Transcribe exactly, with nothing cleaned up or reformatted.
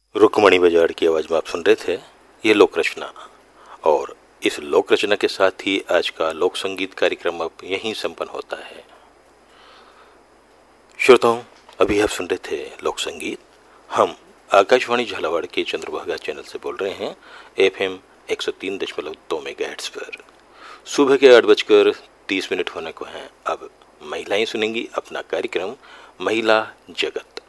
रुक्मणी बजाड़ की आवाज में आप सुन रहे थे ये लोक रचना। और इस लोक रचना के साथ ही आज का लोक संगीत कार्यक्रम अब यहीं संपन्न होता है। श्रोताओं, अभी आप सुन रहे थे लोक संगीत। हम आकाशवाणी झालावाड़ के चंद्रभागा चैनल से बोल रहे हैं एफ एम एक सौ तीन दशमलव दो मेगाहर्ट्ज पर। सुबह के आठ बजकर तीस मिनट होने को हैं। अब महिलाएं सुनेंगी अपना कार्यक्रम महिला जगत।